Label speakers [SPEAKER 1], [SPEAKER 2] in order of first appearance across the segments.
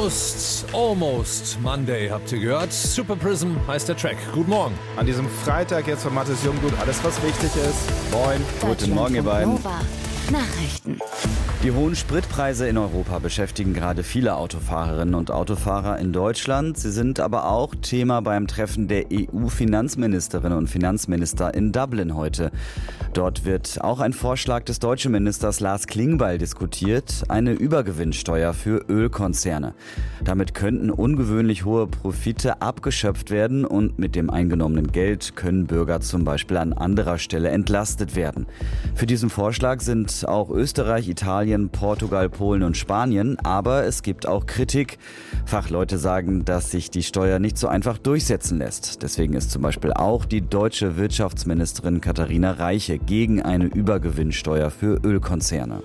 [SPEAKER 1] Almost Monday, habt ihr gehört. Super Prism heißt der Track. Guten Morgen.
[SPEAKER 2] An diesem Freitag jetzt von Mathis Junggut alles, was wichtig ist. Moin.
[SPEAKER 3] Guten Morgen, ihr beiden.
[SPEAKER 4] Nova. Nachrichten.
[SPEAKER 3] Die hohen Spritpreise in Europa beschäftigen gerade viele Autofahrerinnen und Autofahrer in Deutschland. Sie sind aber auch Thema beim Treffen der EU-Finanzministerinnen und Finanzminister in Dublin heute. Dort wird auch ein Vorschlag des deutschen Ministers Lars Klingbeil diskutiert, eine Übergewinnsteuer für Ölkonzerne. Damit könnten ungewöhnlich hohe Profite abgeschöpft werden und mit dem eingenommenen Geld können Bürger zum Beispiel an anderer Stelle entlastet werden. Für diesen Vorschlag sind auch Österreich, Italien, Portugal, Polen und Spanien, aber es gibt auch Kritik. Fachleute sagen, dass sich die Steuer nicht so einfach durchsetzen lässt. Deswegen ist zum Beispiel auch die deutsche Wirtschaftsministerin Katharina Reiche gegen eine Übergewinnsteuer für Ölkonzerne.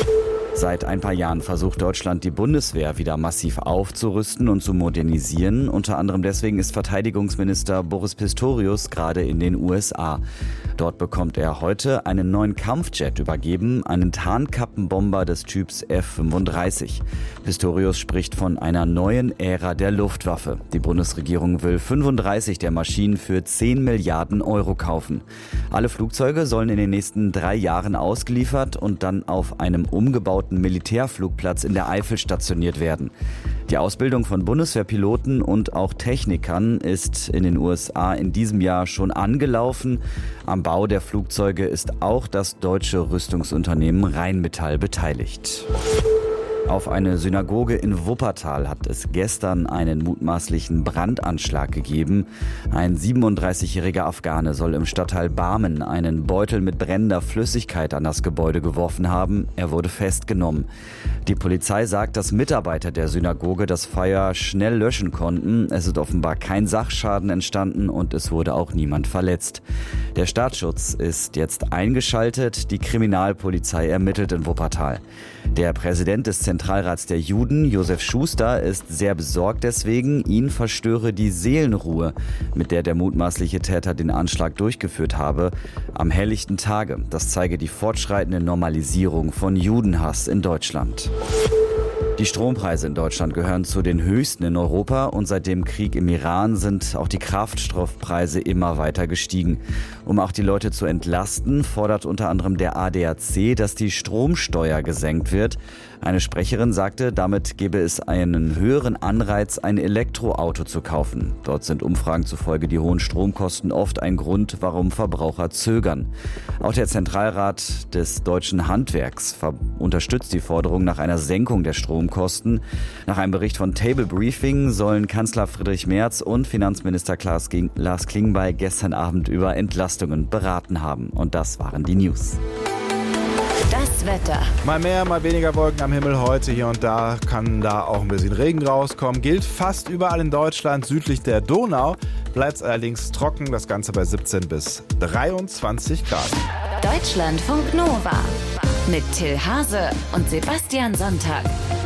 [SPEAKER 3] Seit ein paar Jahren versucht Deutschland, die Bundeswehr wieder massiv aufzurüsten und zu modernisieren. Unter anderem deswegen ist Verteidigungsminister Boris Pistorius gerade in den USA. Dort bekommt er heute einen neuen Kampfjet übergeben, einen Tarnkappenbomber des Typs F-35. Pistorius spricht von einer neuen Ära der Luftwaffe. Die Bundesregierung will 35 der Maschinen für 10 Milliarden Euro kaufen. Alle Flugzeuge sollen in den nächsten 3 Jahren ausgeliefert und dann auf einem umgebauten Militärflugplatz in der Eifel stationiert werden. Die Ausbildung von Bundeswehrpiloten und auch Technikern ist in den USA in diesem Jahr schon angelaufen. Am Bau der Flugzeuge ist auch das deutsche Rüstungsunternehmen Rheinmetall beteiligt. Auf eine Synagoge in Wuppertal hat es gestern einen mutmaßlichen Brandanschlag gegeben. Ein 37-jähriger Afghane soll im Stadtteil Barmen einen Beutel mit brennender Flüssigkeit an das Gebäude geworfen haben. Er wurde festgenommen. Die Polizei sagt, dass Mitarbeiter der Synagoge das Feuer schnell löschen konnten. Es ist offenbar kein Sachschaden entstanden und es wurde auch niemand verletzt. Der Staatsschutz ist jetzt eingeschaltet. Die Kriminalpolizei ermittelt in Wuppertal. Der Präsident des Zentralrats der Juden, Josef Schuster, ist sehr besorgt deswegen. Ihn verstöre die Seelenruhe, mit der mutmaßliche Täter den Anschlag durchgeführt habe, am helllichten Tage. Das zeige die fortschreitende Normalisierung von Judenhass in Deutschland. Die Strompreise in Deutschland gehören zu den höchsten in Europa und seit dem Krieg im Iran sind auch die Kraftstoffpreise immer weiter gestiegen. Um auch die Leute zu entlasten, fordert unter anderem der ADAC, dass die Stromsteuer gesenkt wird. Eine Sprecherin sagte, damit gebe es einen höheren Anreiz, ein Elektroauto zu kaufen. Dort sind Umfragen zufolge die hohen Stromkosten oft ein Grund, warum Verbraucher zögern. Auch der Zentralrat des deutschen Handwerks unterstützt die Forderung nach einer Senkung der Stromkosten. Nach einem Bericht von Table Briefing sollen Kanzler Friedrich Merz und Finanzminister Lars Klingbeil gestern Abend über Entlastungen beraten haben. Und das waren die News.
[SPEAKER 4] Das Wetter.
[SPEAKER 2] Mal mehr, mal weniger Wolken am Himmel heute. Hier und da kann da auch ein bisschen Regen rauskommen. Gilt fast überall in Deutschland. Südlich der Donau bleibt es allerdings trocken. Das Ganze bei 17 bis 23 Grad.
[SPEAKER 4] Deutschlandfunk Nova. Mit Till Hase und Sebastian Sonntag.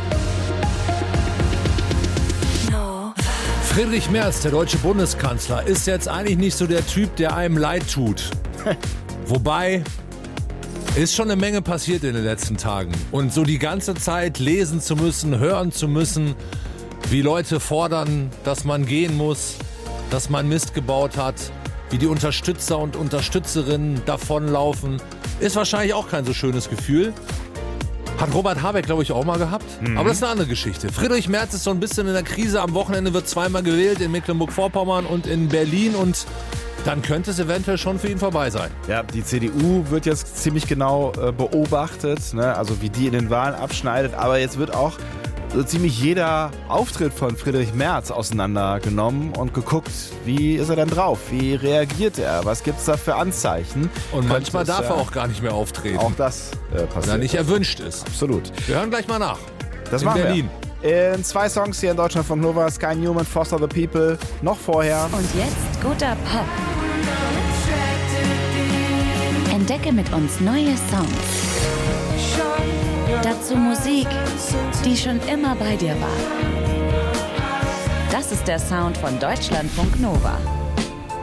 [SPEAKER 1] Friedrich Merz, der deutsche Bundeskanzler, ist jetzt eigentlich nicht so der Typ, der einem leid tut. Wobei, ist schon eine Menge passiert in den letzten Tagen. Und so die ganze Zeit lesen zu müssen, hören zu müssen, wie Leute fordern, dass man gehen muss, dass man Mist gebaut hat, wie die Unterstützer und Unterstützerinnen davonlaufen, ist wahrscheinlich auch kein so schönes Gefühl. Hat Robert Habeck, glaube ich, auch mal gehabt. Aber das ist eine andere Geschichte. Friedrich Merz ist so ein bisschen in der Krise. Am Wochenende wird zweimal gewählt, in Mecklenburg-Vorpommern und in Berlin. Und dann könnte es eventuell schon für ihn vorbei sein.
[SPEAKER 2] Ja, die CDU wird jetzt ziemlich genau beobachtet, ne? Also wie die in den Wahlen abschneidet. Aber jetzt wird auch so ziemlich jeder Auftritt von Friedrich Merz auseinandergenommen und geguckt, wie ist er denn drauf? Wie reagiert er? Was gibt es da für Anzeichen?
[SPEAKER 1] Und manchmal darf er auch gar nicht mehr auftreten.
[SPEAKER 2] Auch das passiert.
[SPEAKER 1] Wenn er nicht erwünscht ist.
[SPEAKER 2] Absolut.
[SPEAKER 1] Wir hören gleich mal nach.
[SPEAKER 2] Das
[SPEAKER 1] in
[SPEAKER 2] machen
[SPEAKER 1] Berlin.
[SPEAKER 2] Wir. In 2 Songs hier in Deutschland von Nova, Sky Newman, Foster the People, noch vorher.
[SPEAKER 4] Und jetzt guter Pop. Entdecke mit uns neue Songs. Dazu Musik, die schon immer bei dir war. Das ist der Sound von Deutschlandfunk Nova.